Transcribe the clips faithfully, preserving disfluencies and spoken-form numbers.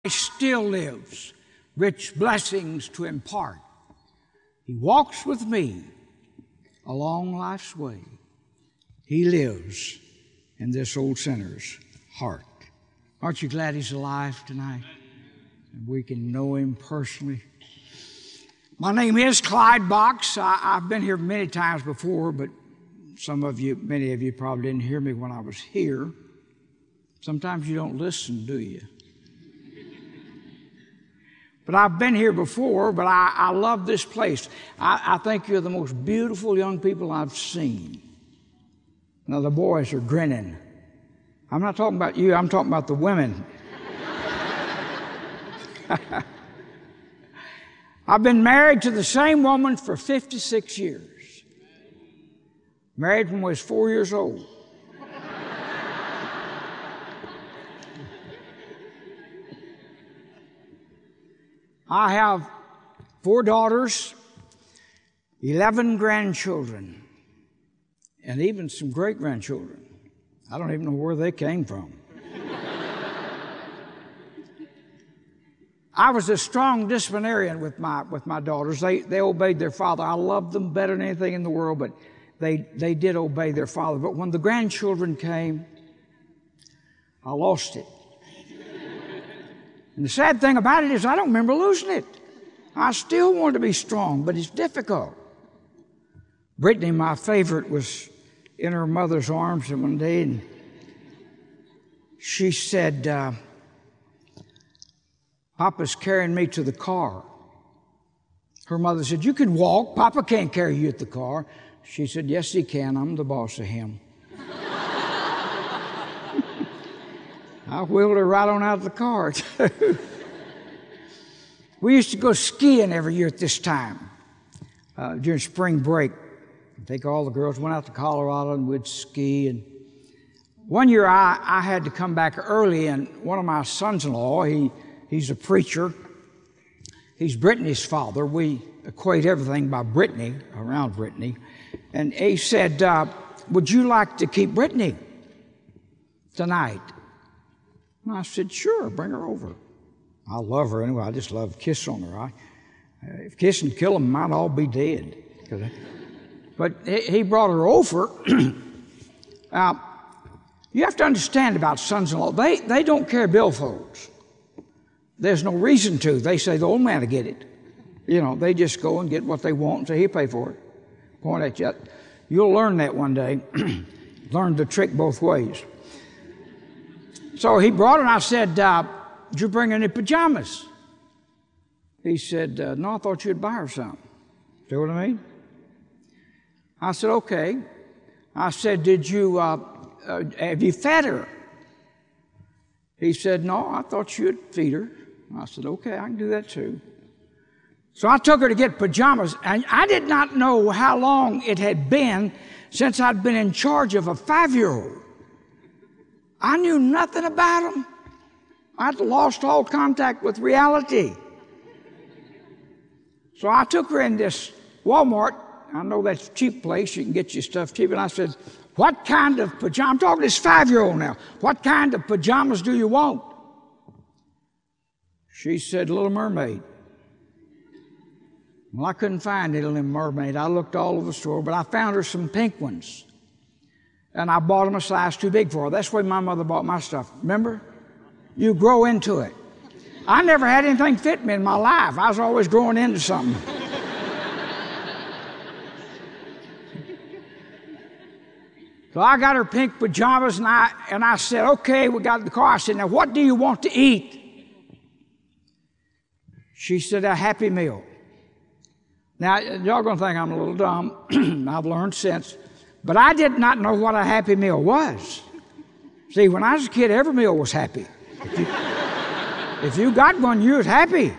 Still lives, rich blessings to impart. He walks with me along life's way. He lives in this old sinner's heart. Aren't you glad he's alive tonight? And we can know him personally. My name is Clyde Box. I, I've been here many times before, but some of you, many of you probably didn't hear me when I was here. Sometimes you don't listen, do you? But I've been here before, but I, I love this place. I, I think you're the most beautiful young people I've seen. Now, the boys are grinning. I'm not talking about you, I'm talking about the women. I've been married to the same woman for fifty-six years. Married when I was four years old. I have four daughters, eleven grandchildren, and even some great-grandchildren. I don't even know where they came from. I was a strong disciplinarian with my, with my daughters. They, they obeyed their father. I loved them better than anything in the world, but they, they did obey their father. But when the grandchildren came, I lost it. And the sad thing about it is I don't remember losing it. I still want to be strong, but it's difficult. Brittany, my favorite, was in her mother's arms one day, and she said, uh, Papa's carrying me to the car. Her mother said, you can walk. Papa can't carry you at the car. She said, yes, he can. I'm the boss of him. I wheeled her right on out of the car, too. We used to go skiing every year at this time, uh, during spring break. Take all the girls, went out to Colorado, and we'd ski. And one year I, I had to come back early, and one of my sons-in-law, he, he's a preacher. He's Brittany's father. We equate everything by Brittany, around Brittany. And he said, uh, would you like to keep Brittany tonight? And I said, sure, bring her over. I love her anyway. I just love kissing on her. I, uh, if kissing kill them, might all be dead. But he brought her over. Now, you have to understand about sons-in-law. They, they don't care billfolds. There's no reason to. They say the old man will get it. You know, they just go and get what they want and say, he'll pay for it. Point at you. You'll learn that one day. Learn the trick both ways. So he brought her, and I said, uh, did you bring any pajamas? He said, uh, no, I thought you'd buy her some. See what I mean? I said, okay. I said, did you, uh, uh, have you fed her? He said, no, I thought you'd feed her. I said, okay, I can do that too. So I took her to get pajamas, and I did not know how long it had been since I'd been in charge of a five-year-old. I knew nothing about them. I'd lost all contact with reality. So I took her in this Walmart. I know that's a cheap place. You can get your stuff cheap. And I said, what kind of pajamas? I'm talking to this five-year-old now. What kind of pajamas do you want? She said, Little Mermaid. Well, I couldn't find any Little Mermaid. I looked all over the store, but I found her some pink ones. And I bought them a size too big for her. That's the way my mother bought my stuff. Remember? You grow into it. I never had anything fit me in my life. I was always growing into something. So I got her pink pajamas, and I, and I said, okay, we got in the car. I said, now what do you want to eat? She said, a Happy Meal. Now, y'all going to think I'm a little dumb. I've learned since. But I did not know what a Happy Meal was. See, when I was a kid, every meal was happy. If you, if you got one, you was happy.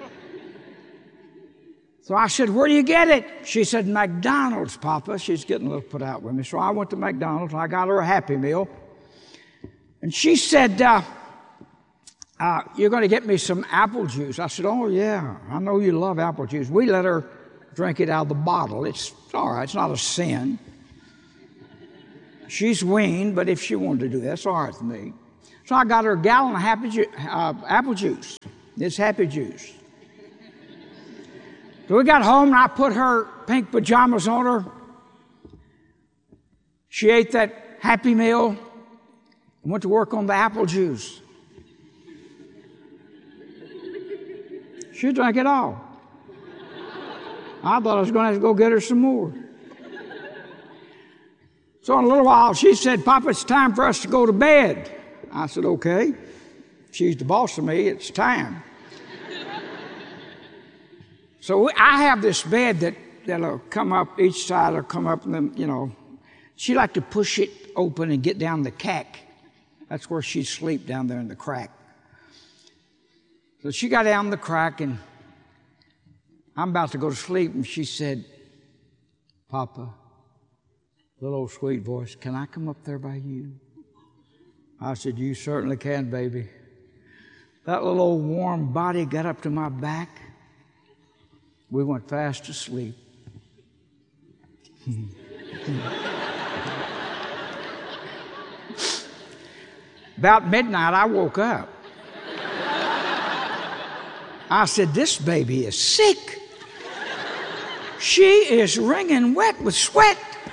So I said, where do you get it? She said, McDonald's, Papa. She's getting a little put out with me. So I went to McDonald's, and I got her a Happy Meal. And she said, uh, uh, you're going to get me some apple juice. I said, oh, yeah, I know you love apple juice. We let her drink it out of the bottle. It's all right. It's not a sin. She's weaned, but if she wanted to do that, it's all right with me. So I got her a gallon of happy ju- uh, apple juice. It's happy juice. So we got home and I put her pink pajamas on her. She ate that Happy Meal and went to work on the apple juice. She drank it all. I thought I was going to have to go get her some more. So in a little while, she said, Papa, it's time for us to go to bed. I said, okay. She's the boss of me. It's time. So I have this bed that, that'll come up, each side will come up, and then, you know, she liked to push it open and get down the cack. That's where she'd sleep, down there in the crack. So she got down the crack, and I'm about to go to sleep, and she said, Papa, little old sweet voice, can I come up there by you? I said, you certainly can, baby. That little old warm body got up to my back. We went fast to sleep. About midnight, I woke up. I said, this baby is sick. She is wringing wet with sweat.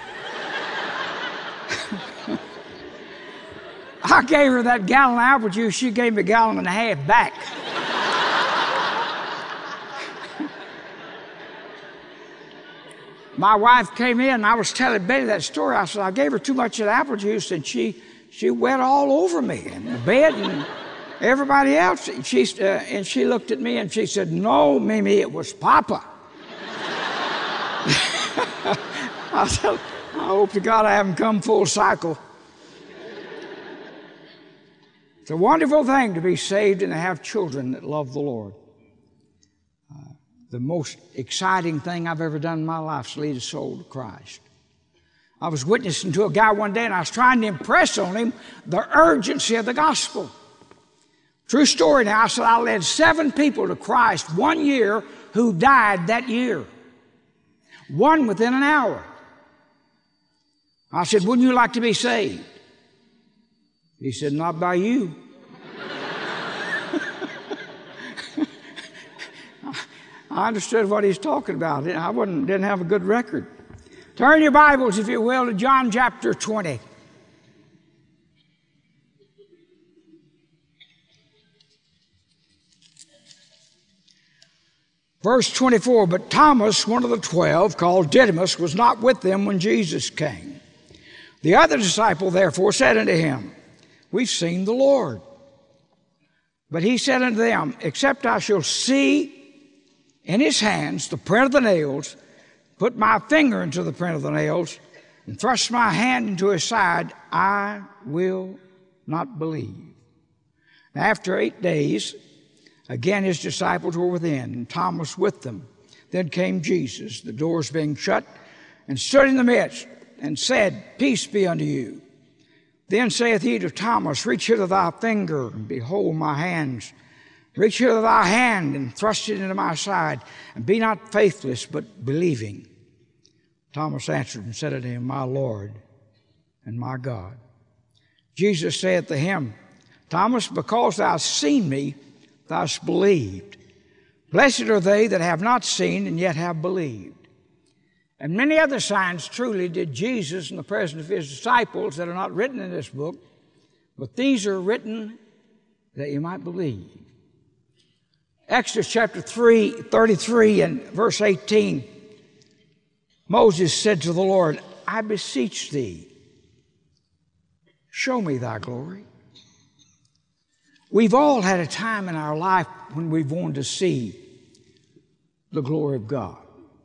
I gave her that gallon of apple juice. She gave me a gallon and a half back. My wife came in, and I was telling Betty that story. I said, I gave her too much of the apple juice, and she she wet all over me and the bed and everybody else. She, uh, and she looked at me, and she said, no, Mimi, it was Papa. I said, I hope to God I haven't come full cycle. It's a wonderful thing to be saved and to have children that love the Lord. Uh, the most exciting thing I've ever done in my life is to lead a soul to Christ. I was witnessing to a guy one day, and I was trying to impress on him the urgency of the gospel. True story now. I said, I led seven people to Christ one year who died that year. One within an hour. I said, wouldn't you like to be saved? He said, not by you. I understood what he's talking about. I wasn't, didn't have a good record. Turn your Bibles, if you will, to John chapter twenty. Verse twenty-four, but Thomas, one of the twelve, called Didymus, was not with them when Jesus came. The other disciple, therefore, said unto him, we've seen the Lord. But he said unto them, except I shall see in his hands the print of the nails, put my finger into the print of the nails, and thrust my hand into his side, I will not believe. And after eight days, again his disciples were within, and Thomas with them. Then came Jesus, the doors being shut, and stood in the midst, and said, peace be unto you. Then saith he to Thomas, reach hither thy finger, and behold my hands. Reach hither thy hand, and thrust it into my side, and be not faithless, but believing. Thomas answered and said unto him, my Lord and my God. Jesus saith to him, Thomas, because thou hast seen me, thou hast believed. Blessed are they that have not seen, and yet have believed. And many other signs truly did Jesus in the presence of his disciples that are not written in this book, but these are written that you might believe. Exodus chapter three, thirty-three and verse eighteen, Moses said to the Lord, I beseech thee, show me thy glory. We've all had a time in our life when we've wanted to see the glory of God.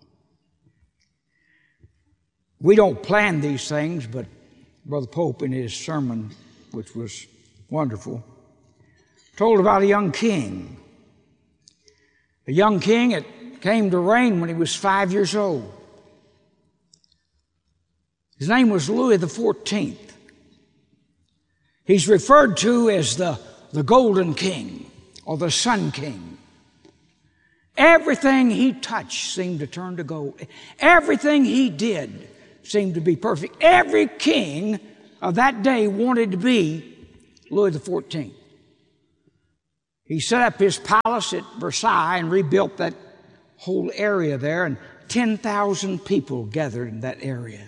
We don't plan these things, but Brother Pope in his sermon, which was wonderful, told about a young king. A young king, it came to reign when he was five years old. His name was Louis the fourteenth. He's referred to as the, the Golden King or the Sun King. Everything he touched seemed to turn to gold. Everything he did seemed to be perfect. Every king of that day wanted to be Louis the fourteenth. He set up his palace at Versailles and rebuilt that whole area there, and ten thousand people gathered in that area.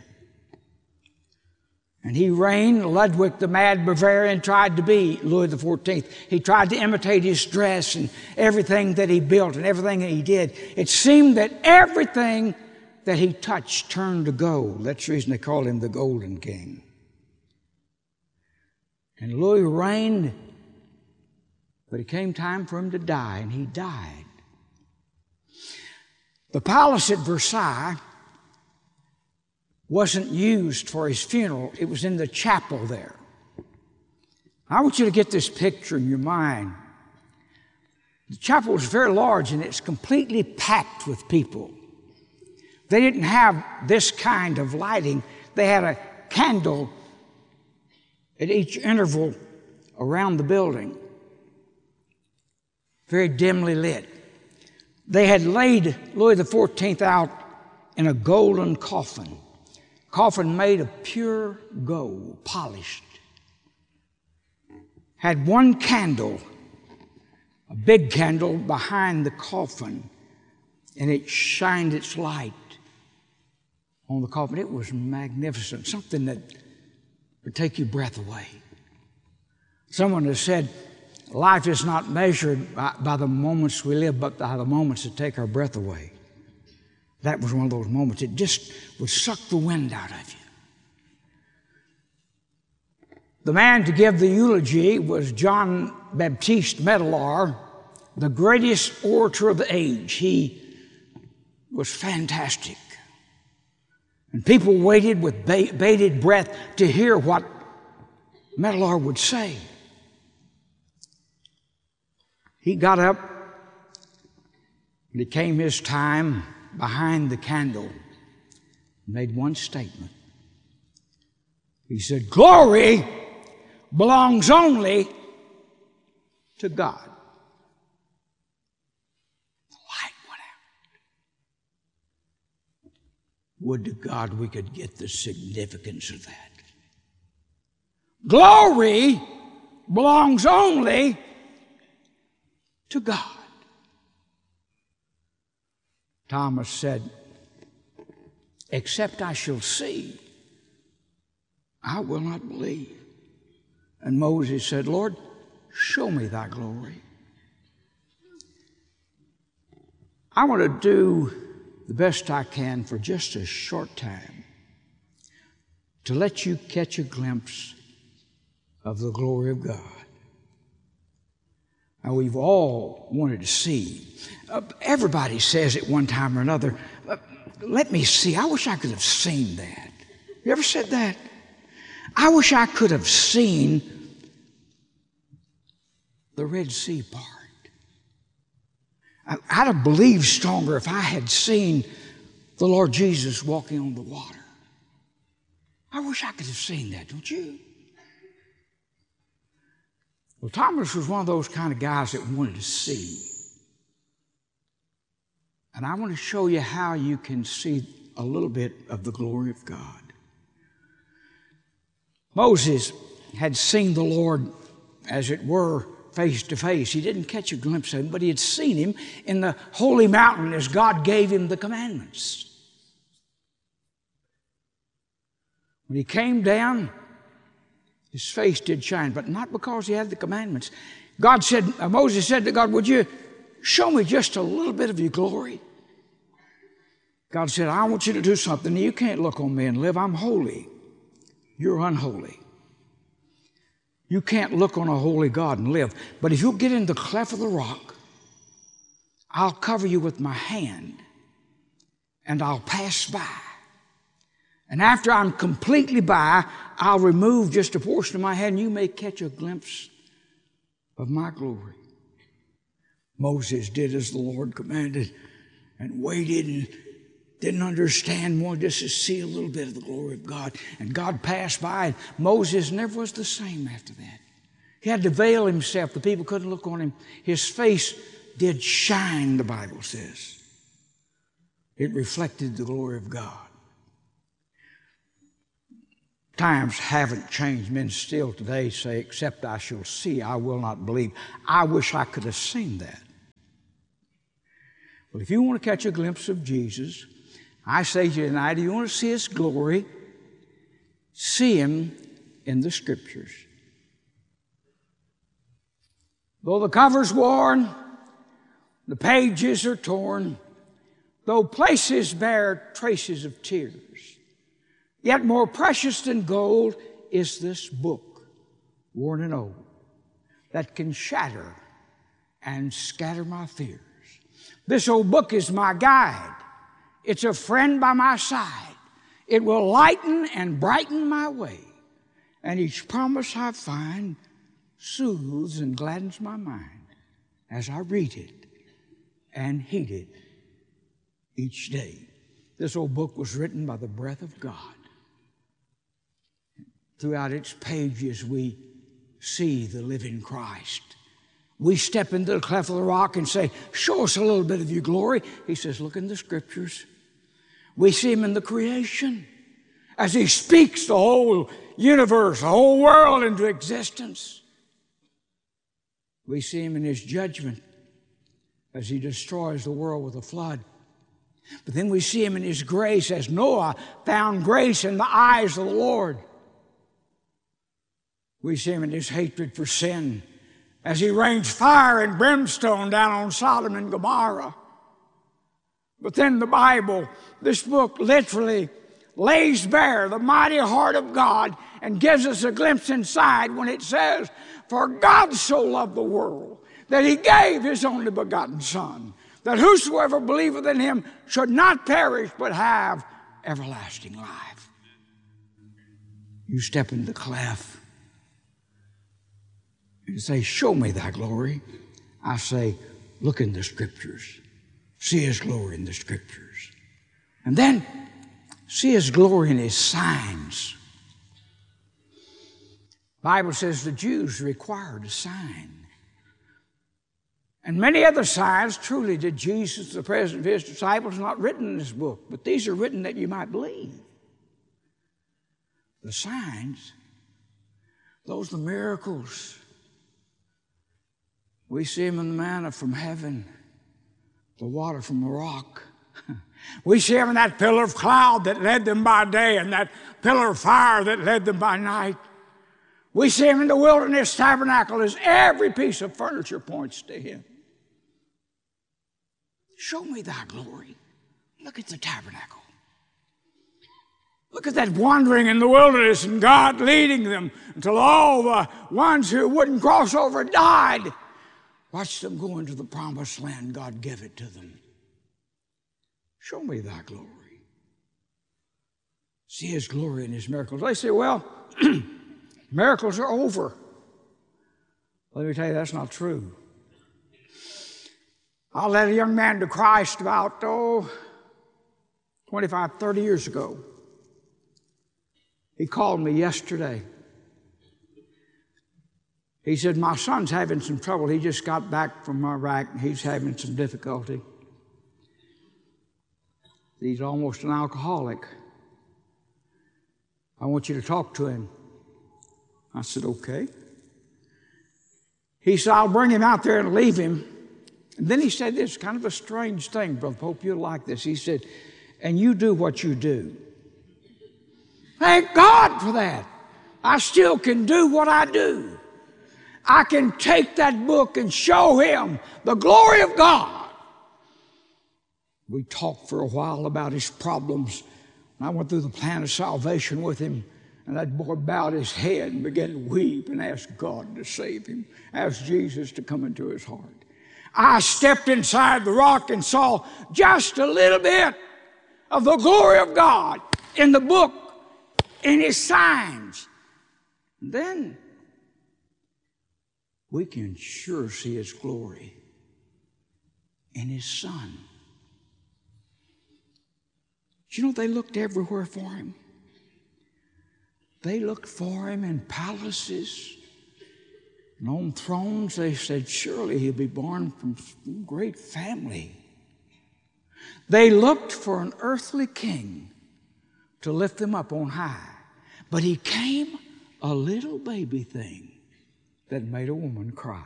And he reigned. Ludwig the Mad Bavarian tried to be Louis the fourteenth. He tried to imitate his dress and everything that he built and everything that he did. It seemed that everything that he touched turned to gold. That's the reason they called him the Golden King. And Louis reigned, but it came time for him to die, and he died. The palace at Versailles wasn't used for his funeral. It was in the chapel there. I want you to get this picture in your mind. The chapel was very large, and it's completely packed with people. They didn't have this kind of lighting. They had a candle at each interval around the building, very dimly lit. They had laid Louis the fourteenth out in a golden coffin, coffin made of pure gold, polished. Had one candle, a big candle behind the coffin, and it shined its light on the coffin. It was magnificent, something that would take your breath away. Someone has said, life is not measured by, by the moments we live, but by the moments that take our breath away. That was one of those moments. It just would suck the wind out of you. The man to give the eulogy was John Baptiste Medellar, the greatest orator of the age. He was fantastic. And people waited with bated breath to hear what Medellar would say. He got up, and it came his time behind the candle, made one statement. He said, "Glory belongs only to God." The light went out. Would to God we could get the significance of that. Glory belongs only to God. Thomas said, "Except I shall see, I will not believe." And Moses said, "Lord, show me thy glory." I want to do the best I can for just a short time to let you catch a glimpse of the glory of God. Now, we've all wanted to see. Uh, everybody says at one time or another, uh, let me see. I wish I could have seen that. You ever said that? I wish I could have seen the Red Sea part. I, I'd have believed stronger if I had seen the Lord Jesus walking on the water. I wish I could have seen that, don't you? Well, Thomas was one of those kind of guys that wanted to see. And I want to show you how you can see a little bit of the glory of God. Moses had seen the Lord, as it were, face to face. He didn't catch a glimpse of him, but he had seen him in the holy mountain as God gave him the commandments. When he came down, his face did shine, but not because he had the commandments. God said, uh, Moses said to God, "Would you show me just a little bit of your glory?" God said, "I want you to do something. You can't look on me and live. I'm holy. You're unholy. You can't look on a holy God and live. But if you'll get in the cleft of the rock, I'll cover you with my hand, and I'll pass by. And after I'm completely by, I'll remove just a portion of my hand, and you may catch a glimpse of my glory." Moses did as the Lord commanded and waited and didn't understand, wanted just to see a little bit of the glory of God. And God passed by, and Moses never was the same after that. He had to veil himself. The people couldn't look on him. His face did shine, the Bible says. It reflected the glory of God. Times haven't changed. Men still today say, except I shall see, I will not believe. I wish I could have seen that. Well, if you want to catch a glimpse of Jesus, I say to you tonight, if you want to see His glory, see Him in the Scriptures. Though the cover's worn, the pages are torn, though places bear traces of tears, yet more precious than gold is this book, worn and old, that can shatter and scatter my fears. This old book is my guide. It's a friend by my side. It will lighten and brighten my way, and each promise I find soothes and gladdens my mind as I read it and heed it each day. This old book was written by the breath of God. Throughout its pages, we see the living Christ. We step into the cleft of the rock and say, show us a little bit of your glory. He says, look in the Scriptures. We see Him in the creation as He speaks the whole universe, the whole world into existence. We see Him in His judgment as He destroys the world with a flood. But then we see Him in His grace as Noah found grace in the eyes of the Lord. We see Him in His hatred for sin as He rains fire and brimstone down on Sodom and Gomorrah. But then the Bible, this book literally lays bare the mighty heart of God and gives us a glimpse inside when it says, for God so loved the world that He gave His only begotten Son, that whosoever believeth in Him should not perish but have everlasting life. You step in the cleft and say, show me thy glory. I say, look in the Scriptures. See His glory in the Scriptures. And then see His glory in His signs. The Bible says the Jews required a sign. And many other signs truly did Jesus, the president of His disciples, not written in this book, but these are written that you might believe. The signs, those are the miracles. We see Him in the manna from heaven, the water from the rock. We see Him in that pillar of cloud that led them by day and that pillar of fire that led them by night. We see Him in the wilderness tabernacle as every piece of furniture points to Him. Show me thy glory. Look at the tabernacle. Look at that wandering in the wilderness and God leading them until all the ones who wouldn't cross over died. Watch them go into the promised land. God gave it to them. Show me thy glory. See His glory in His miracles. They say, well, miracles are over. Let me tell you, that's not true. I led a young man to Christ about, oh, twenty-five, thirty years ago. He called me yesterday. He said, my son's having some trouble. He just got back from Iraq and he's having some difficulty. He's almost an alcoholic. I want you to talk to him. I said, okay. He said, I'll bring him out there and leave him. And then he said this, kind of a strange thing, Brother Pope, you'll like this. He said, and you do what you do. Thank God for that. I still can do what I do. I can take that book and show him the glory of God. We talked for a while about his problems. I went through the plan of salvation with him, and that boy bowed his head and began to weep and ask God to save him, asked Jesus to come into his heart. I stepped inside the rock and saw just a little bit of the glory of God in the book, in his signs. And then we can sure see his glory in his Son. You know, they looked everywhere for him. They looked for him in palaces and on thrones. They said, surely he'll be born from a great family. They looked for an earthly king to lift them up on high. But he came a little baby thing that made a woman cry.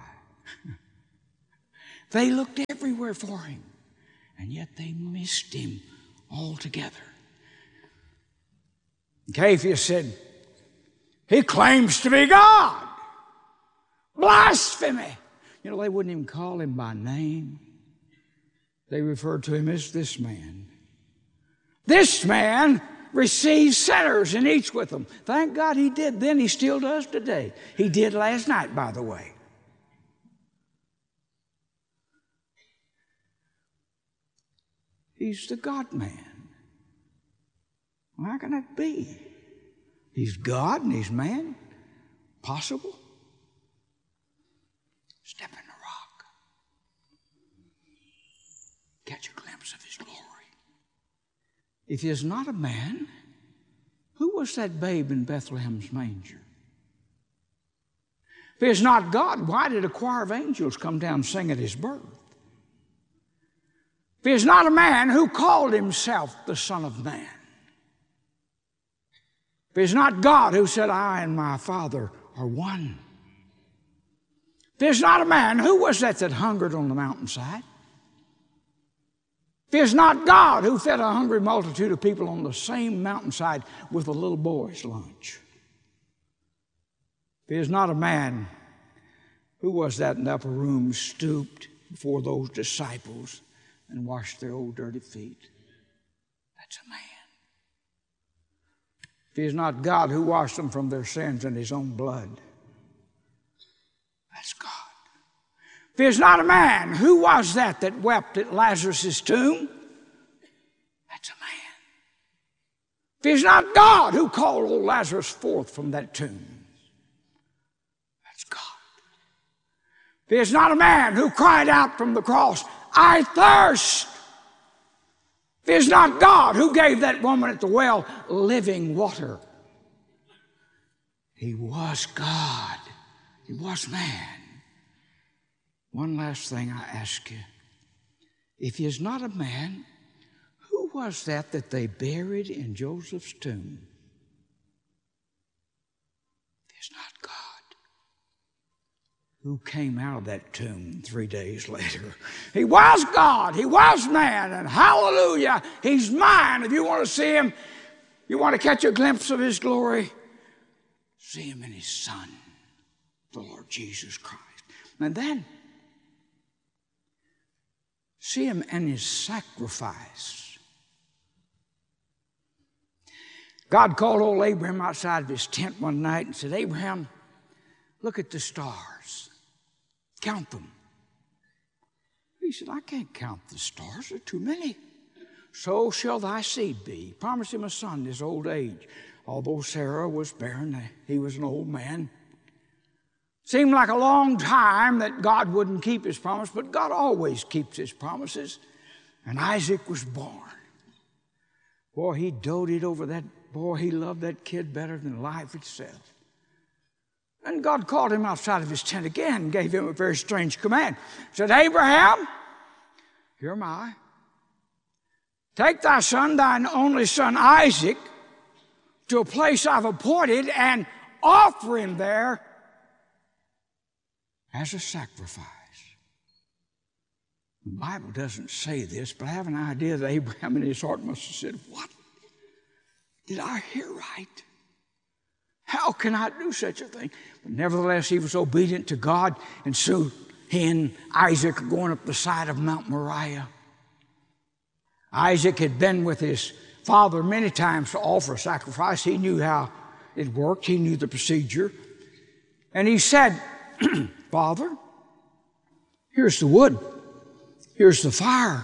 They looked everywhere for him, and yet they missed him altogether. Caiaphas said, he claims to be God. Blasphemy. You know, they wouldn't even call him by name. They referred to him as this man. This man receives sinners and eats with them. Thank God he did then. He still does today. He did last night, by the way. He's the God-man. Well, how can that be? He's God and he's man. Possible? Step in the rock. Catch a glimpse of his glory. If he is not a man, who was that babe in Bethlehem's manger? If he is not God, why did a choir of angels come down and sing at his birth? If he is not a man, who called himself the Son of Man? If he is not God, who said, I and my Father are one? If he is not a man, who was that that hungered on the mountainside? If he is not God, who fed a hungry multitude of people on the same mountainside with a little boy's lunch? If he is not a man, who was that in the upper room stooped before those disciples and washed their old dirty feet? That's a man. If he is not God, who washed them from their sins in his own blood? That's God. If he is not a man, who was that that wept at Lazarus' tomb? That's a man. If he is not God, who called old Lazarus forth from that tomb? That's God. If he is not a man who cried out from the cross, I thirst. If he is not God, who gave that woman at the well living water? He was God. He was man. One last thing I ask you. If he is not a man, who was that that they buried in Joseph's tomb? If he is not God, who came out of that tomb three days later? He was God. He was man. And hallelujah, he's mine. If you want to see him, you want to catch a glimpse of his glory, see him in his Son, the Lord Jesus Christ. And then see him in his sacrifice. God called old Abraham outside of his tent one night and said, Abraham, look at the stars. Count them. He said, I can't count the stars. There are too many. So shall thy seed be. He promised him a son in his old age. Although Sarah was barren, he was an old man. Seemed like a long time that God wouldn't keep his promise, but God always keeps his promises. And Isaac was born. Boy, he doted over that boy. He loved that kid better than life itself. And God called him outside of his tent again and gave him a very strange command. He said, Abraham, here am I. Take thy son, thine only son Isaac, to a place I've appointed and offer him there as a sacrifice. The Bible doesn't say this, but I have an idea that Abraham in his heart must have said, what? Did I hear right? How can I do such a thing? But nevertheless, he was obedient to God, and so he and Isaac are going up the side of Mount Moriah. Isaac had been with his father many times to offer sacrifice. He knew how it worked. He knew the procedure. And he said, Father, here's the wood. Here's the fire.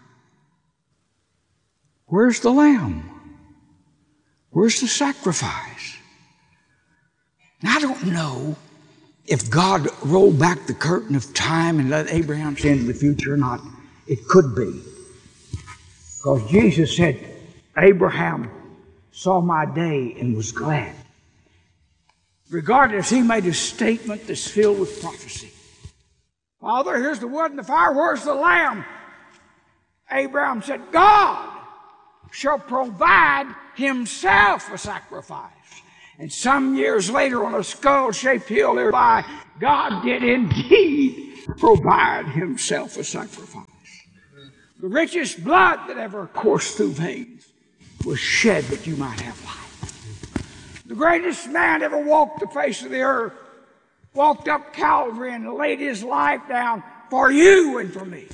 Where's the lamb? Where's the sacrifice? And I don't know if God rolled back the curtain of time and let Abraham see into the future or not. It could be. Because Jesus said, Abraham saw my day and was glad. Regardless, he made a statement that's filled with prophecy. Father, here's the wood and the fire. Where's the lamb? Abraham said, God shall provide himself a sacrifice. And some years later on a skull-shaped hill nearby, God did indeed provide himself a sacrifice. The richest blood that ever coursed through veins was shed that you might have life. The greatest man ever walked the face of the earth walked up Calvary and laid his life down for you and for me.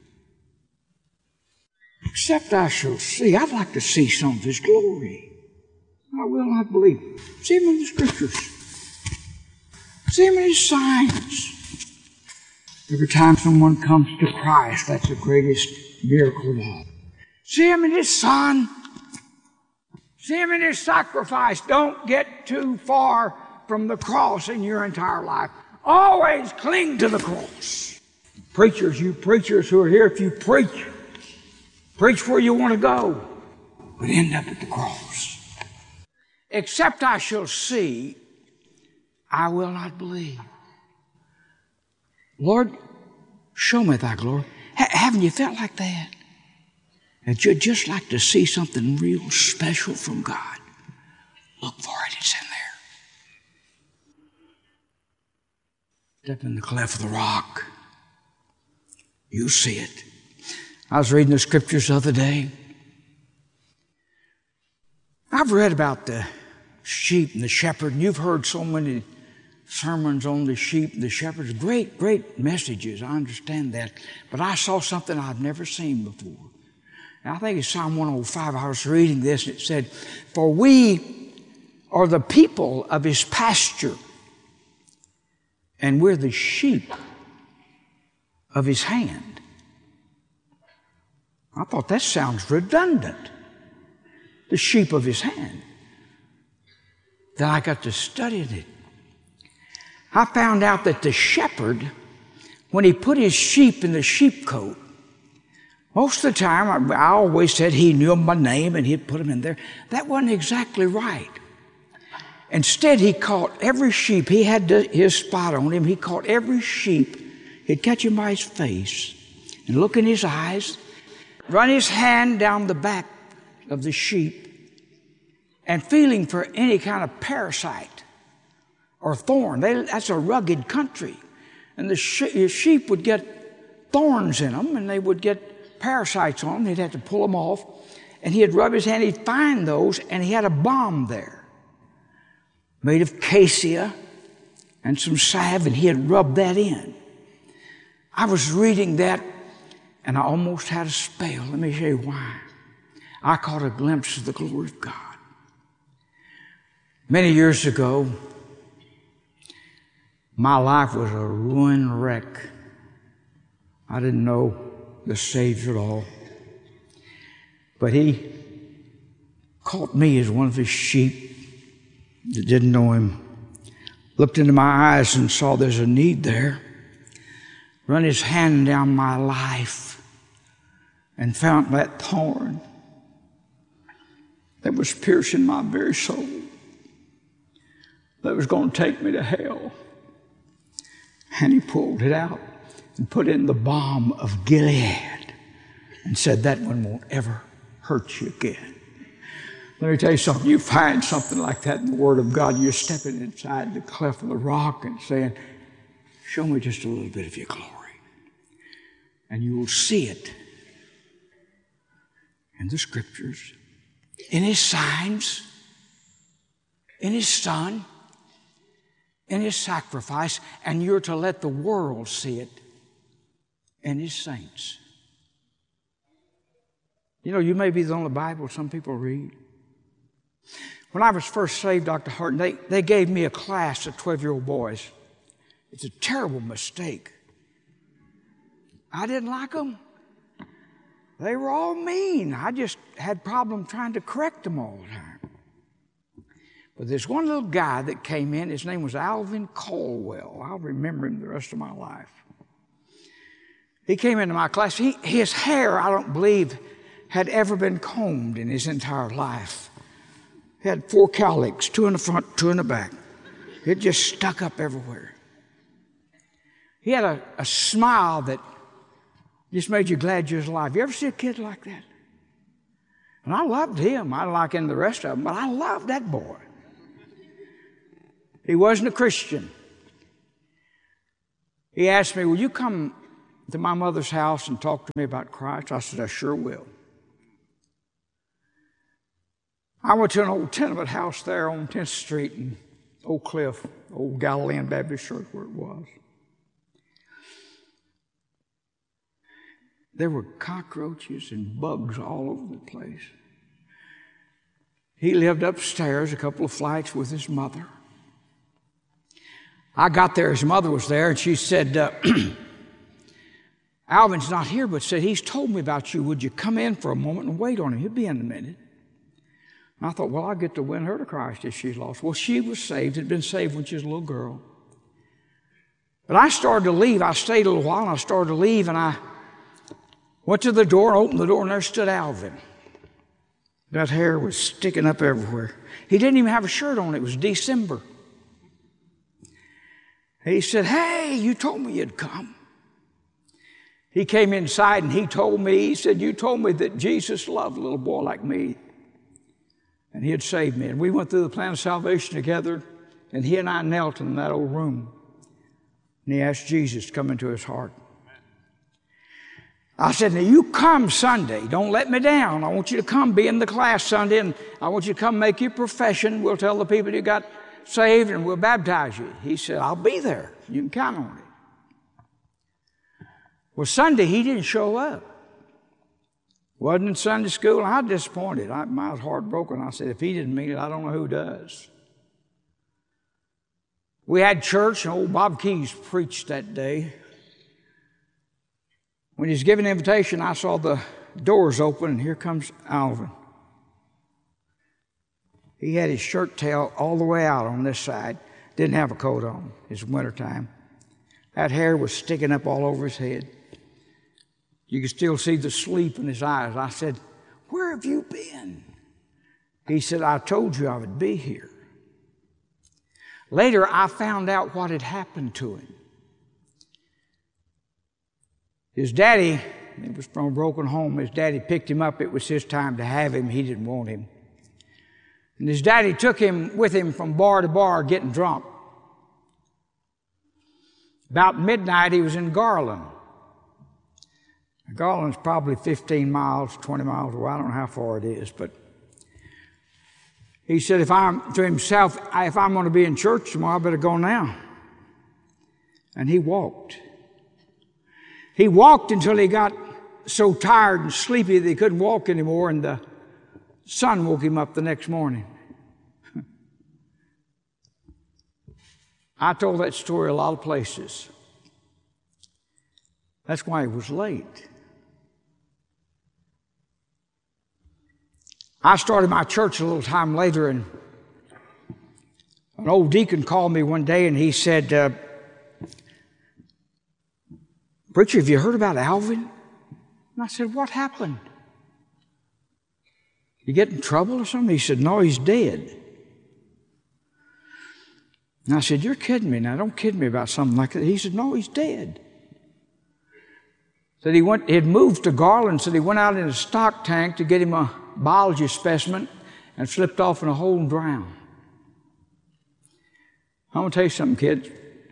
Except I shall see. I'd like to see some of his glory. I will not believe. See him in the scriptures. See him in his signs. Every time someone comes to Christ, that's the greatest miracle of all. See him in his Son. See him in his sacrifice. Don't get too far from the cross in your entire life. Always cling to the cross. Preachers, you preachers who are here, if you preach, preach where you want to go, but end up at the cross. Except I shall see, I will not believe. Lord, show me thy glory. H- haven't you felt like that? That you'd just like to see something real special from God? Look for it, it's in there. Step in the cleft of the rock. You see it. I was reading the scriptures the other day. I've read about the sheep and the shepherd, and you've heard so many sermons on the sheep and the shepherds. Great, great messages. I understand that. But I saw something I've never seen before. And I think it's Psalm one oh five. I was reading this, and it said, "For we are the people of his pasture, and we're the sheep of his hand." I thought that sounds redundant. The sheep of his hand. Then I got to studying it. I found out that the shepherd, when he put his sheep in the sheepcote, most of the time, I, I always said he knew them by name and he'd put them in there. That wasn't exactly right. Instead, he caught every sheep. He had the, his spot on him. He caught every sheep. He'd catch him by his face and look in his eyes, run his hand down the back of the sheep, and feeling for any kind of parasite or thorn. They, that's a rugged country. And the she- sheep would get thorns in them, and they would get parasites on them. He'd have to pull them off. And he'd rub his hand, he'd find those, and he had a balm there made of cassia and some salve, and he had rubbed that in. I was reading that, and I almost had a spell. Let me show you why. I caught a glimpse of the glory of God. Many years ago, my life was a ruined wreck. I didn't know the Savior at all. But he caught me as one of his sheep that didn't know him. Looked into my eyes and saw there's a need there. Run his hand down my life and found that thorn that was piercing my very soul, that was going to take me to hell. And he pulled it out and put in the balm of Gilead and said, that one won't ever hurt you again. Let me tell you something. You find something like that in the Word of God, you're stepping inside the cleft of the rock and saying, show me just a little bit of your glory. And you will see it in the scriptures, in his signs, in his Son, in his sacrifice, and you're to let the world see it in his saints. You know, you may be the only Bible some people read. When I was first saved, Doctor Horton, they, they gave me a class of twelve-year-old boys. It's a terrible mistake. I didn't like them. They were all mean. I just had problems trying to correct them all the time. But there's one little guy that came in. His name was Alvin Caldwell. I'll remember him the rest of my life. He came into my class. He, his hair, I don't believe, had ever been combed in his entire life. He had four cowlicks, two in the front, two in the back. It just stuck up everywhere. He had a, a smile that just made you glad you was alive. You ever see a kid like that? And I loved him. I like him the rest of them, but I loved that boy. He wasn't a Christian. He asked me, will you come to my mother's house and talk to me about Christ? I said, I sure will. I went to an old tenement house there on tenth Street in Oak Cliff, old Galilean Baptist Church where it was. There were cockroaches and bugs all over the place. He lived upstairs a couple of flights with his mother. I got there, his mother was there, and she said, uh, Alvin's not here, but said, he's told me about you. Would you come in for a moment and wait on him? He'll be in a minute. And I thought, well, I'll get to win her to Christ if she's lost. Well, she was saved, had been saved when she was a little girl. But I started to leave. I stayed a little while, and I started to leave, and I went to the door and opened the door, and there stood Alvin. That hair was sticking up everywhere. He didn't even have a shirt on. It was December. He said, hey, you told me you'd come. He came inside and he told me, he said, you told me that Jesus loved a little boy like me. And he had saved me. And we went through the plan of salvation together, and he and I knelt in that old room. And he asked Jesus to come into his heart. I said, now you come Sunday. Don't let me down. I want you to come be in the class Sunday, and I want you to come make your profession. We'll tell the people you got saved, and we'll baptize you. He said, I'll be there. You can count on it. Well, Sunday, he didn't show up. Wasn't in Sunday school, and I was disappointed. I, I was heartbroken. I said, if he didn't mean it, I don't know who does. We had church, and old Bob Keys preached that day. When he was giving an invitation, I saw the doors open, and here comes Alvin. He had his shirt tail all the way out on this side. Didn't have a coat on. It's wintertime. That hair was sticking up all over his head. You could still see the sleep in his eyes. I said, where have you been? He said, I told you I would be here. Later, I found out what had happened to him. His daddy, it was from a broken home, his daddy picked him up. It was his time to have him. He didn't want him. And his daddy took him with him from bar to bar getting drunk. About midnight, he was in Garland. Garland's probably fifteen miles, twenty miles away. I don't know how far it is, but he said, if I'm to himself, if I'm going to be in church tomorrow, I better go now. And he walked. He walked until he got so tired and sleepy that he couldn't walk anymore, and the sun woke him up the next morning. I told that story a lot of places. That's why he was late. I started my church a little time later, and an old deacon called me one day, and he said, uh, Preacher, have you heard about Alvin? And I said, what happened? You get in trouble or something? He said, no, he's dead. And I said, you're kidding me now. Don't kid me about something like that. He said, no, he's dead. Said he went, he had moved to Garland, said he went out in a stock tank to get him a biology specimen and slipped off in a hole and drowned. I'm going to tell you something, kids.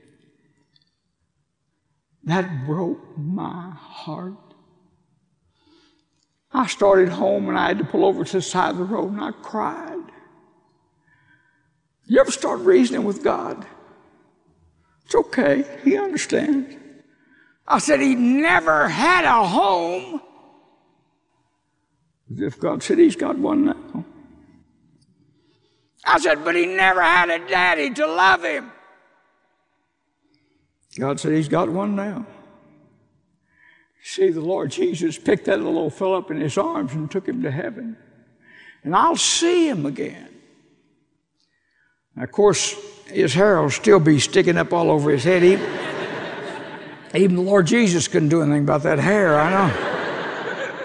That broke my heart. I started home and I had to pull over to the side of the road and I cried. You ever start reasoning with God? It's okay. He understands. I said, he never had a home. As if God said, he's got one now. I said, but he never had a daddy to love him. God said, he's got one now. See, the Lord Jesus picked that little old fellow up in his arms and took him to heaven. And I'll see him again. Now, of course, his hair will still be sticking up all over his head. Even, even the Lord Jesus couldn't do anything about that hair, I know.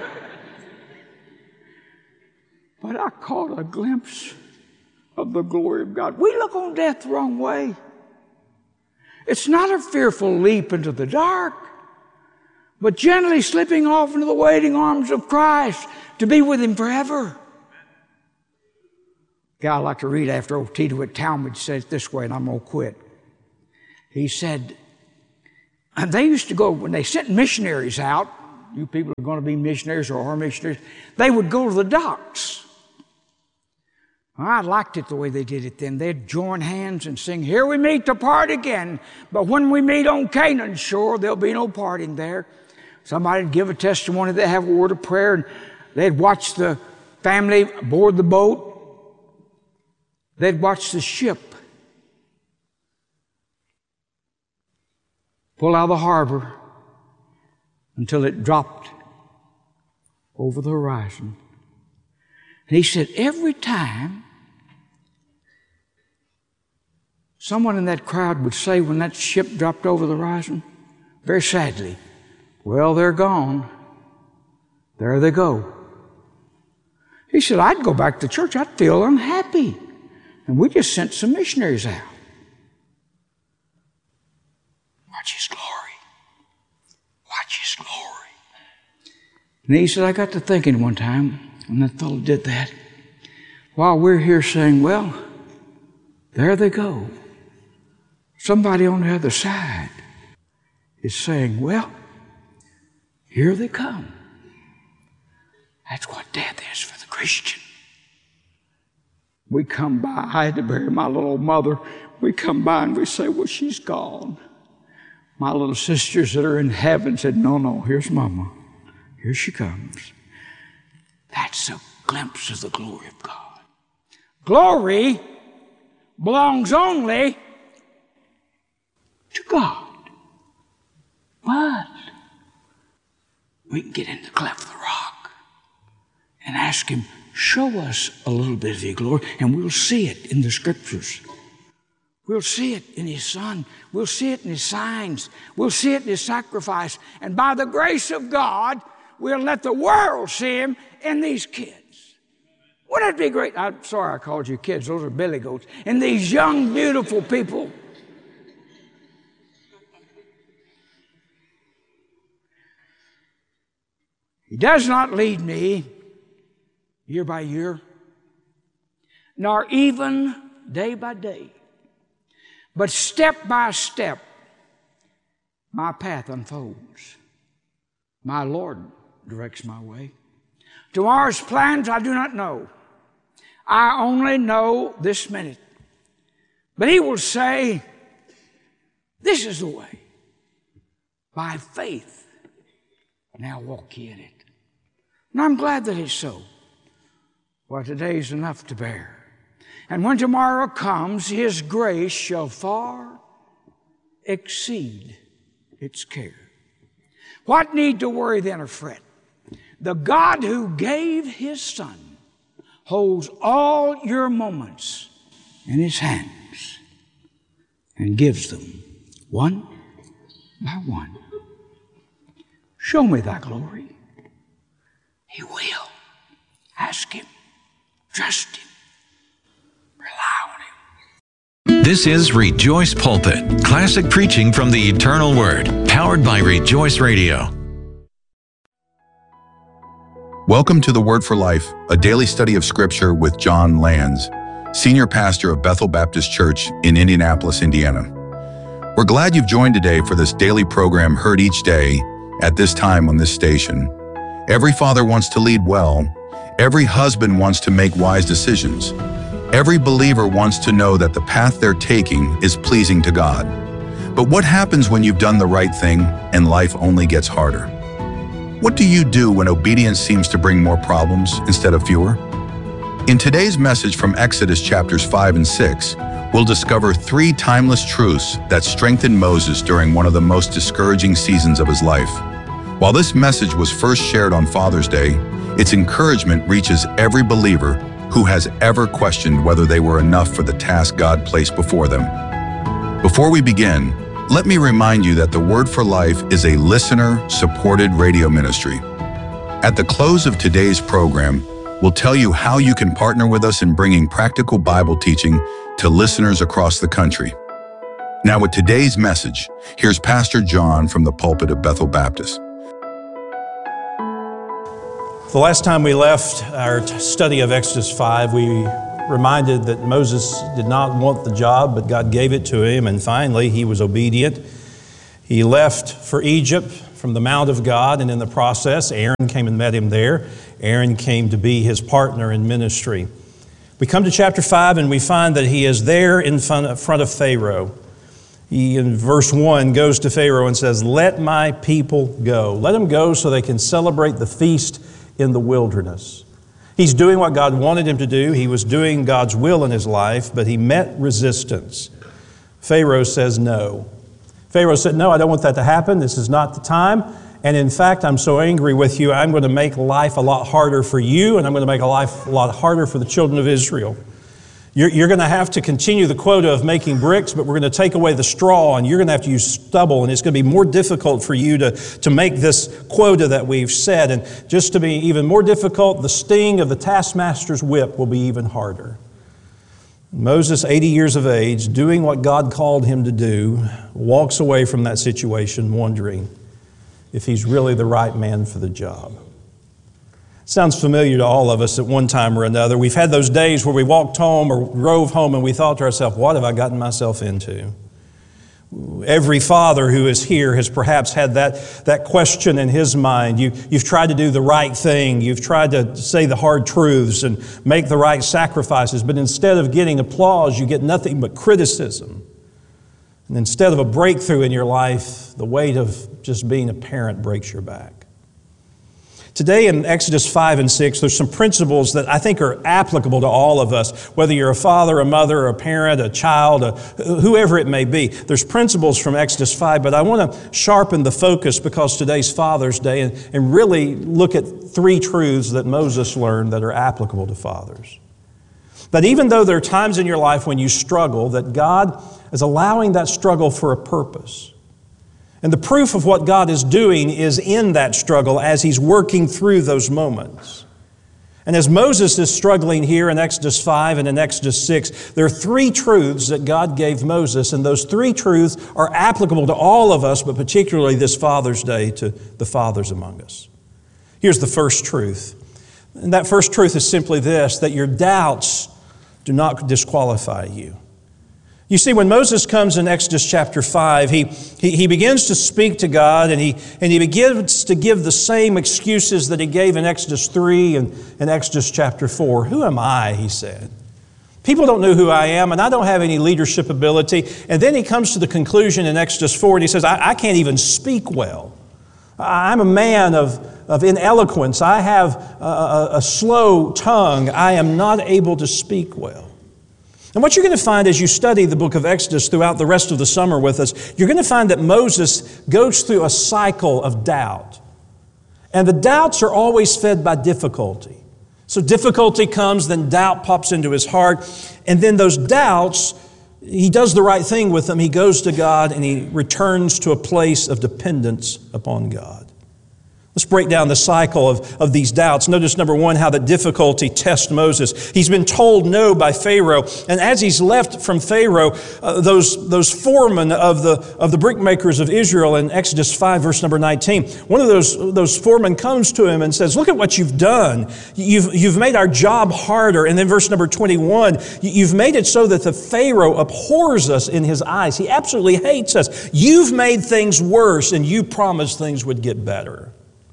But I caught a glimpse of the glory of God. We look on death the wrong way. It's not a fearful leap into the dark, but gently slipping off into the waiting arms of Christ to be with him forever. guy I like to read after old T. DeWitt Talmage said it this way, and I'm going to quit. He said, and they used to go, when they sent missionaries out, you people are going to be missionaries or are missionaries, they would go to the docks. I liked it the way they did it then. They'd join hands and sing, "Here we meet to part again, but when we meet on Canaan's shore, there'll be no parting there." Somebody'd give a testimony, they'd have a word of prayer, and they'd watch the family board the boat. They'd watch the ship pull out of the harbor until it dropped over the horizon. And he said, every time someone in that crowd would say when that ship dropped over the horizon, very sadly, "Well, they're gone. There they go." He said, I'd go back to church. I'd feel unhappy. And we just sent some missionaries out. Watch His glory. Watch His glory. And he said, I got to thinking one time when that fellow did that, while we're here saying, well, there they go. Somebody on the other side is saying, well, here they come. That's what death is for the Christian. We come by, I had to bury my little mother. We come by and we say, well, she's gone. My little sisters that are in heaven said, no, no, here's Mama. Here she comes. That's a glimpse of the glory of God. Glory belongs only to God. But we can get in the cleft of the rock and ask Him, show us a little bit of your glory, and we'll see it in the Scriptures. We'll see it in His Son. We'll see it in His signs. We'll see it in His sacrifice. And by the grace of God, we'll let the world see Him in these kids. Wouldn't it be great? I'm sorry I called you kids. Those are billy goats. And these young, beautiful people. He does not lead me year by year, nor even day by day, but step by step, my path unfolds. My Lord directs my way. Tomorrow's plans I do not know. I only know this minute. But He will say, this is the way. By faith, now walk ye in it. And I'm glad that it's so. For today's enough to bear. And when tomorrow comes, His grace shall far exceed its care. What need to worry then or fret? The God who gave His Son holds all your moments in His hands and gives them one by one. Show me thy glory. He will. Ask Him. Trust Him. Rely on Him. This is Rejoice Pulpit, classic preaching from the eternal Word, powered by Rejoice Radio. Welcome to the Word for Life, a daily study of Scripture with John Lands, Senior Pastor of Bethel Baptist Church in Indianapolis, Indiana. We're glad you've joined today for this daily program heard each day at this time on this station. Every father wants to lead well. Every husband wants to make wise decisions. Every believer wants to know that the path they're taking is pleasing to God. But what happens when you've done the right thing and life only gets harder? What do you do when obedience seems to bring more problems instead of fewer? In today's message from Exodus chapters five and six, we'll discover three timeless truths that strengthened Moses during one of the most discouraging seasons of his life. While this message was first shared on Father's Day, its encouragement reaches every believer who has ever questioned whether they were enough for the task God placed before them. Before we begin, let me remind you that the Word for Life is a listener-supported radio ministry. At the close of today's program, we'll tell you how you can partner with us in bringing practical Bible teaching to listeners across the country. Now with today's message, here's Pastor John from the pulpit of Bethel Baptist. The last time we left our study of Exodus five, we reminded that Moses did not want the job, but God gave it to him, and finally he was obedient. He left for Egypt from the Mount of God, and in the process, Aaron came and met him there. Aaron came to be his partner in ministry. We come to chapter five, and we find that he is there in front of Pharaoh. He, in verse one, goes to Pharaoh and says, "Let my people go." Let them go so they can celebrate the feast in the wilderness. He's doing what God wanted him to do. He was doing God's will in his life, but he met resistance. Pharaoh says no. Pharaoh said, "No, I don't want that to happen. This is not the time. And in fact, I'm so angry with you, I'm going to make life a lot harder for you, and I'm going to make a life a lot harder for the children of Israel. You're, you're going to have to continue the quota of making bricks, but we're going to take away the straw, and you're going to have to use stubble, and it's going to be more difficult for you to, to make this quota that we've set. And just to be even more difficult, the sting of the taskmaster's whip will be even harder." Moses, eighty years of age, doing what God called him to do, walks away from that situation wondering if he's really the right man for the job. Sounds familiar to all of us at one time or another. We've had those days where we walked home or drove home and we thought to ourselves, what have I gotten myself into? Every father who is here has perhaps had that, that question in his mind. You, you've tried to do the right thing. You've tried to say the hard truths and make the right sacrifices. But instead of getting applause, you get nothing but criticism. And instead of a breakthrough in your life, the weight of just being a parent breaks your back. Today in Exodus five and six, there's some principles that I think are applicable to all of us, whether you're a father, a mother, a parent, a child, a, whoever it may be. There's principles from Exodus five, but I want to sharpen the focus because today's Father's Day and, and really look at three truths that Moses learned that are applicable to fathers. That even though there are times in your life when you struggle, that God is allowing that struggle for a purpose. And the proof of what God is doing is in that struggle as He's working through those moments. And as Moses is struggling here in Exodus five and in Exodus six, there are three truths that God gave Moses, and those three truths are applicable to all of us, but particularly this Father's Day to the fathers among us. Here's the first truth. And that first truth is simply this, that your doubts do not disqualify you. You see, when Moses comes in Exodus chapter five, he, he, he begins to speak to God, and he, and he begins to give the same excuses that he gave in Exodus three and in Exodus chapter four. Who am I, he said. People don't know who I am, and I don't have any leadership ability. And then he comes to the conclusion in Exodus four, and he says, I, I can't even speak well. I'm a man of, of ineloquence. I have a, a, a slow tongue. I am not able to speak well. And what you're going to find as you study the book of Exodus throughout the rest of the summer with us, you're going to find that Moses goes through a cycle of doubt. And the doubts are always fed by difficulty. So difficulty comes, then doubt pops into his heart. And then those doubts, he does the right thing with them. He goes to God and he returns to a place of dependence upon God. Let's break down the cycle of, of these doubts. Notice, number one, how the difficulty tests Moses. He's been told no by Pharaoh. And as he's left from Pharaoh, uh, those, those foremen of the, of the brickmakers of Israel in Exodus five, verse number nineteen, one of those, those foremen comes to him and says, look at what you've done. You've, you've made our job harder. And then verse number twenty-one, you've made it so that the Pharaoh abhors us in his eyes. He absolutely hates us. You've made things worse, and you promised things would get better.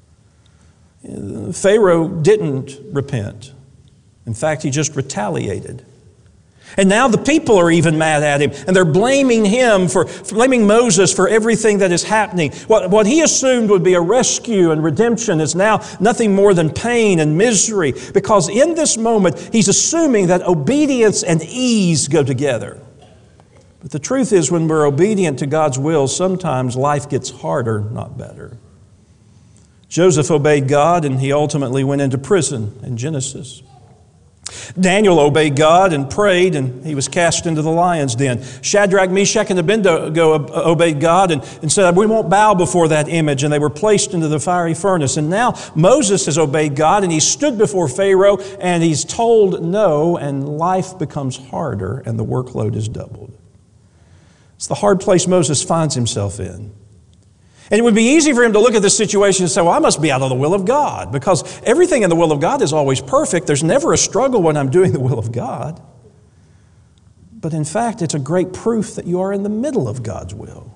Pharaoh didn't repent. In fact, he just retaliated. And now the people are even mad at him, and they're blaming him for, for blaming Moses for everything that is happening. What, what he assumed would be a rescue and redemption is now nothing more than pain and misery, because in this moment, he's assuming that obedience and ease go together. But the truth is, when we're obedient to God's will, sometimes life gets harder, not better. Joseph obeyed God, and he ultimately went into prison in Genesis. Daniel obeyed God and prayed, and he was cast into the lion's den. Shadrach, Meshach, and Abednego obeyed God and, and said, we won't bow before that image, and they were placed into the fiery furnace. And now Moses has obeyed God, and he stood before Pharaoh, and he's told no, and life becomes harder, and the workload is doubled. It's the hard place Moses finds himself in. And it would be easy for him to look at this situation and say, well, I must be out of the will of God, because everything in the will of God is always perfect. There's never a struggle when I'm doing the will of God. But in fact, it's a great proof that you are in the middle of God's will.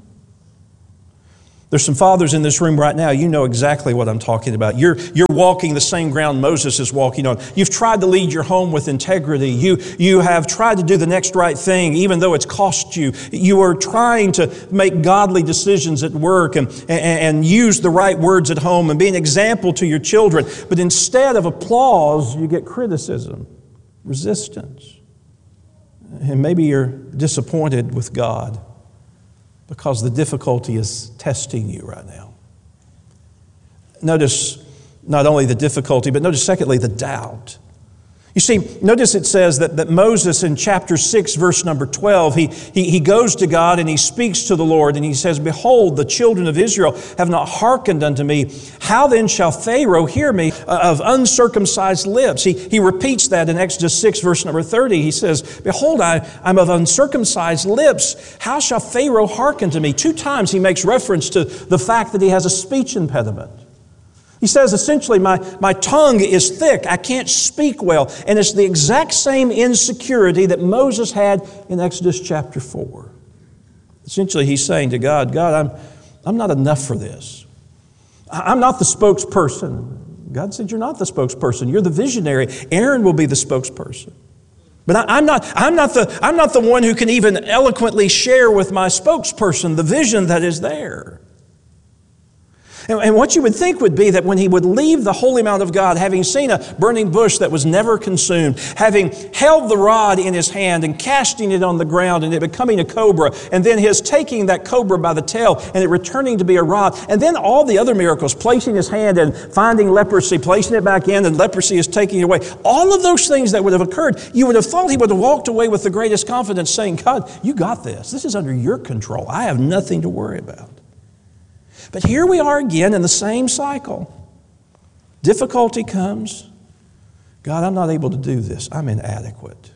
There's some fathers in this room right now. You know exactly what I'm talking about. You're, you're walking the same ground Moses is walking on. You've tried to lead your home with integrity. You, you have tried to do the next right thing, even though it's cost you. You are trying to make godly decisions at work and, and, and use the right words at home and be an example to your children. But instead of applause, you get criticism, resistance. And maybe you're disappointed with God, because the difficulty is testing you right now. Notice not only the difficulty, but notice secondly the doubt. You see, notice it says that, that Moses in chapter six, verse number twelve, he, he, he goes to God and he speaks to the Lord and he says, behold, the children of Israel have not hearkened unto me. How then shall Pharaoh hear me of uncircumcised lips? He, he repeats that in Exodus six, verse number thirty. He says, behold, I, I'm of uncircumcised lips. How shall Pharaoh hearken to me? Two times he makes reference to the fact that he has a speech impediment. He says essentially, my, my tongue is thick, I can't speak well. And it's the exact same insecurity that Moses had in Exodus chapter four. Essentially, he's saying to God, God, I'm, I'm not enough for this. I'm not the spokesperson. God said, you're not the spokesperson, you're the visionary. Aaron will be the spokesperson. But I, I'm not, I'm not the, I'm not the one who can even eloquently share with my spokesperson the vision that is there. And what you would think would be that when he would leave the holy mount of God, having seen a burning bush that was never consumed, having held the rod in his hand and casting it on the ground and it becoming a cobra, and then his taking that cobra by the tail and it returning to be a rod, and then all the other miracles, placing his hand and finding leprosy, placing it back in, and leprosy is taking it away. All of those things that would have occurred, you would have thought he would have walked away with the greatest confidence saying, God, you got this. This is under your control. I have nothing to worry about. But here we are again in the same cycle. Difficulty comes. God, I'm not able to do this. I'm inadequate.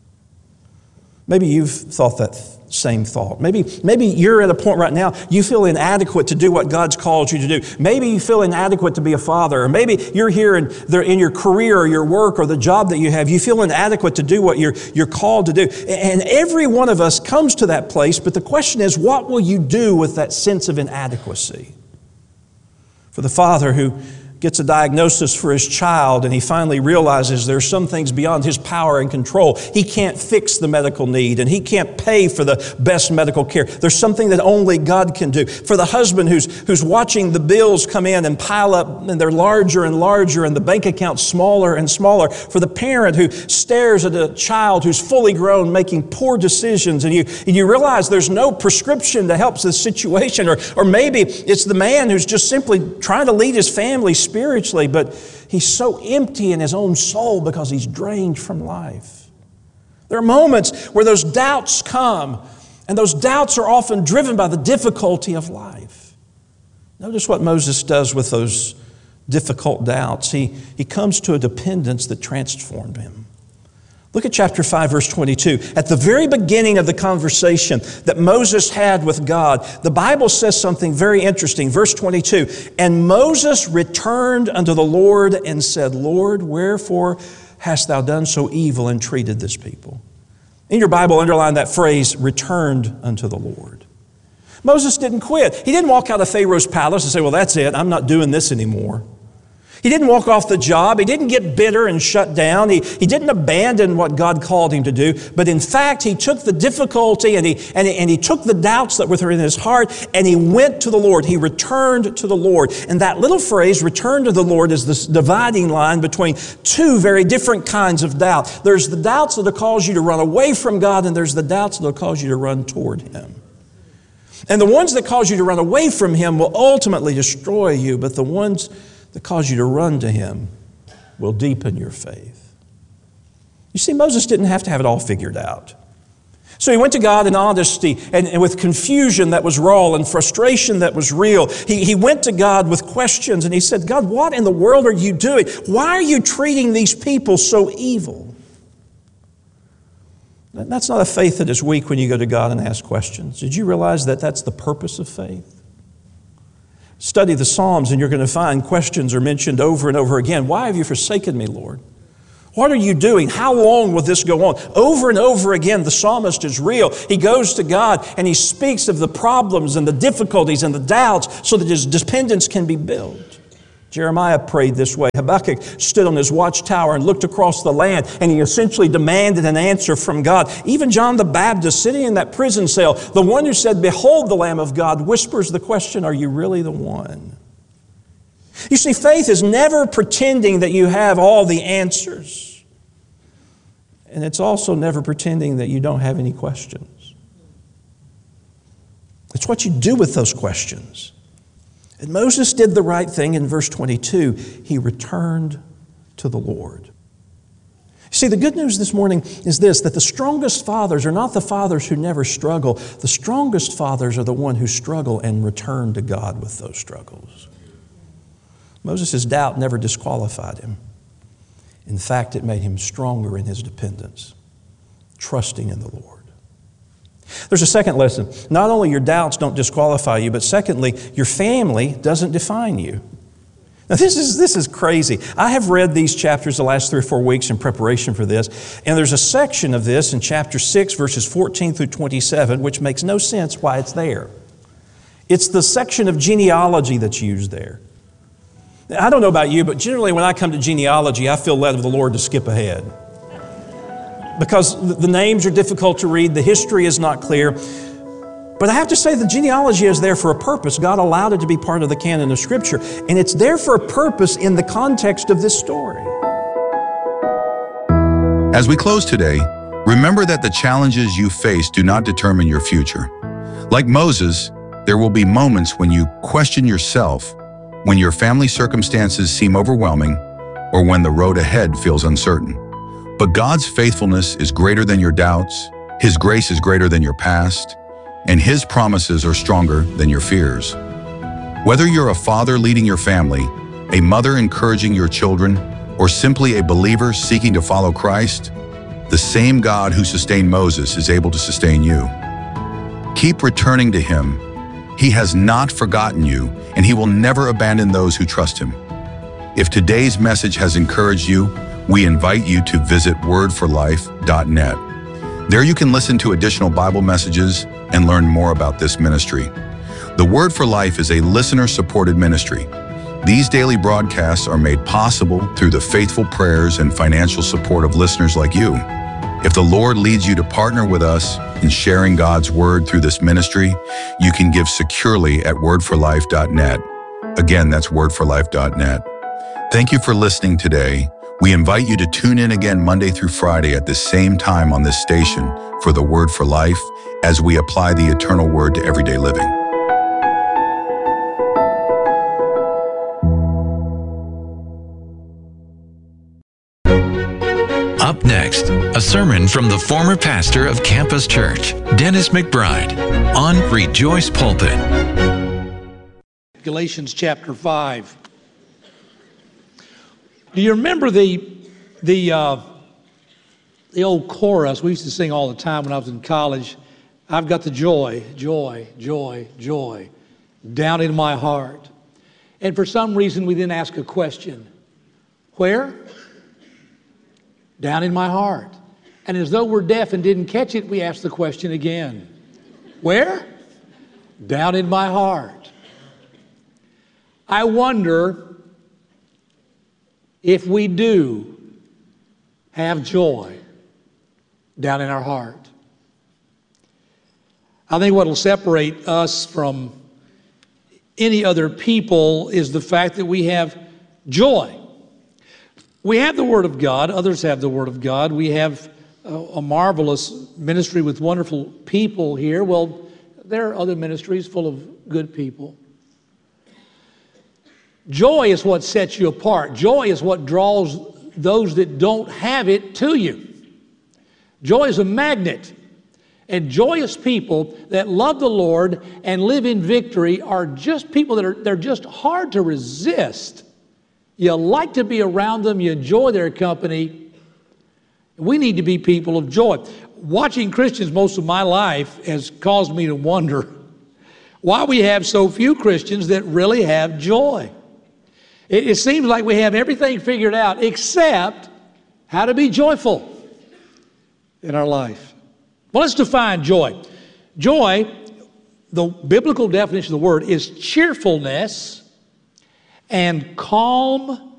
Maybe you've thought that same thought. Maybe, maybe you're at a point right now, you feel inadequate to do what God's called you to do. Maybe you feel inadequate to be a father. Or maybe you're here in, in your career or your work or the job that you have. You feel inadequate to do what you're, you're called to do. And every one of us comes to that place, but the question is, what will you do with that sense of inadequacy? For the father who gets a diagnosis for his child and he finally realizes there's some things beyond his power and control. He can't fix the medical need and he can't pay for the best medical care. There's something that only God can do. For the husband who's, who's watching the bills come in and pile up and they're larger and larger and the bank account smaller and smaller. For the parent who stares at a child who's fully grown making poor decisions and you, and you realize there's no prescription to help the situation, or, or maybe it's the man who's just simply trying to lead his family spiritually, but he's so empty in his own soul because he's drained from life. There are moments where those doubts come, and those doubts are often driven by the difficulty of life. Notice what Moses does with those difficult doubts. He, he comes to a dependence that transformed him. Look at chapter five, verse twenty-two. At the very beginning of the conversation that Moses had with God, the Bible says something very interesting. Verse twenty-two, and Moses returned unto the Lord and said, Lord, wherefore hast thou done so evil and treated this people? In your Bible, underline that phrase, returned unto the Lord. Moses didn't quit. He didn't walk out of Pharaoh's palace and say, well, that's it. I'm not doing this anymore. He didn't walk off the job. He didn't get bitter and shut down. He, he didn't abandon what God called him to do. But in fact, he took the difficulty and he, and he, and he took the doubts that were in his heart and he went to the Lord. He returned to the Lord. And that little phrase, return to the Lord, is this dividing line between two very different kinds of doubt. There's the doubts that will cause you to run away from God, and there's the doubts that will cause you to run toward Him. And the ones that cause you to run away from Him will ultimately destroy you, but the ones that cause you to run to Him will deepen your faith. You see, Moses didn't have to have it all figured out. So he went to God in honesty and, and with confusion that was raw and frustration that was real. He, he went to God with questions and he said, God, what in the world are you doing? Why are you treating these people so evil? That's not a faith that is weak when you go to God and ask questions. Did you realize that that's the purpose of faith? Study the Psalms and you're going to find questions are mentioned over and over again. Why have you forsaken me, Lord? What are you doing? How long will this go on? Over and over again, the psalmist is real. He goes to God and he speaks of the problems and the difficulties and the doubts so that his dependence can be built. Jeremiah prayed this way. Habakkuk stood on his watchtower and looked across the land, and he essentially demanded an answer from God. Even John the Baptist, sitting in that prison cell, the one who said, "Behold the Lamb of God," whispers the question, "Are you really the one?" You see, faith is never pretending that you have all the answers. And it's also never pretending that you don't have any questions. It's what you do with those questions. And Moses did the right thing in verse twenty-two. He returned to the Lord. See, the good news this morning is this, that the strongest fathers are not the fathers who never struggle. The strongest fathers are the one who struggle and return to God with those struggles. Moses' doubt never disqualified him. In fact, it made him stronger in his dependence, trusting in the Lord. There's a second lesson. Not only your doubts don't disqualify you, but secondly, your family doesn't define you. Now this is, this is crazy. I have read these chapters the last three or four weeks in preparation for this, and there's a section of this in chapter six, verses fourteen through twenty-seven, which makes no sense why it's there. It's the section of genealogy that's used there. I don't know about you, but generally when I come to genealogy, I feel led of the Lord to skip ahead. Because the names are difficult to read, the history is not clear. But I have to say the genealogy is there for a purpose. God allowed it to be part of the canon of Scripture. And it's there for a purpose in the context of this story. As we close today, remember that the challenges you face do not determine your future. Like Moses, there will be moments when you question yourself, when your family circumstances seem overwhelming, or when the road ahead feels uncertain. But God's faithfulness is greater than your doubts, His grace is greater than your past, and His promises are stronger than your fears. Whether you're a father leading your family, a mother encouraging your children, or simply a believer seeking to follow Christ, the same God who sustained Moses is able to sustain you. Keep returning to Him. He has not forgotten you, and He will never abandon those who trust Him. If today's message has encouraged you, we invite you to visit word for life dot net. There you can listen to additional Bible messages and learn more about this ministry. The Word for Life is a listener-supported ministry. These daily broadcasts are made possible through the faithful prayers and financial support of listeners like you. If the Lord leads you to partner with us in sharing God's Word through this ministry, you can give securely at word for life dot net. Again, that's word for life dot net. Thank you for listening today. We invite you to tune in again Monday through Friday at the same time on this station for the Word for Life as we apply the eternal Word to everyday living. Up next, a sermon from the former pastor of Campus Church, Dennis McBride, on Rejoice Pulpit. Galatians chapter five. Do you remember the the uh, the old chorus we used to sing all the time when I was in college? I've got the joy, joy, joy, joy down in my heart. And for some reason we didn't ask a question. Where? Down in my heart. And as though we're deaf and didn't catch it, we asked the question again. Where? Down in my heart. I wonder if we do have joy down in our heart. I think what will separate us from any other people is the fact that we have joy. We have the Word of God. Others have the Word of God. We have a, a marvelous ministry with wonderful people here. Well, there are other ministries full of good people. Joy is what sets you apart. Joy is what draws those that don't have it to you. Joy is a magnet. And joyous people that love the Lord and live in victory are just people that are they're just hard to resist. You like to be around them. You enjoy their company. We need to be people of joy. Watching Christians most of my life has caused me to wonder, Why we have so few Christians that really have joy. It, it seems like we have everything figured out except how to be joyful in our life. Well, let's define joy. Joy, the biblical definition of the word, is cheerfulness and calm